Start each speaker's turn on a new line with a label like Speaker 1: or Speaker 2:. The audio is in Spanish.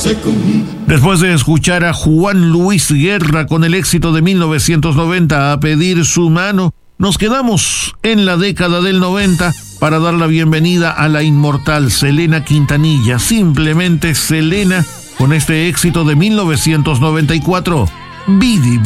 Speaker 1: Después de escuchar a Juan Luis Guerra con el éxito de 1990, A Pedir Su Mano, nos quedamos en la década del 90 para dar la bienvenida a la inmortal Selena Quintanilla, simplemente Selena, con este éxito de 1994, Bidi